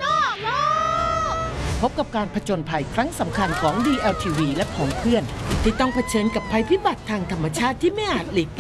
พบกับการผจญภัยครั้งสำคัญของ DLTV และของเพื่อนที่ต้องเผชิญกับภัยพิบัติทางธรรมชาติที่ไม่อาจหลีก